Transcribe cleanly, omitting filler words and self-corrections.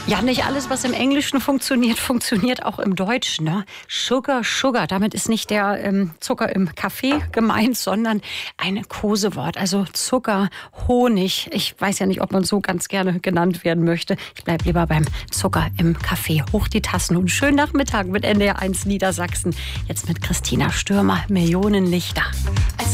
Ja, nicht alles, was im Englischen funktioniert, funktioniert auch im Deutschen. Ne? Sugar, Sugar, damit ist nicht der Zucker im Kaffee gemeint, sondern ein Kosewort. Also Zucker, Honig. Ich weiß ja nicht, ob man so ganz gerne genannt werden möchte. Ich bleibe lieber beim Zucker im Kaffee. Hoch die Tassen und schönen Nachmittag mit NDR 1 Niedersachsen. Jetzt mit Christina Stürmer, Millionenlichter.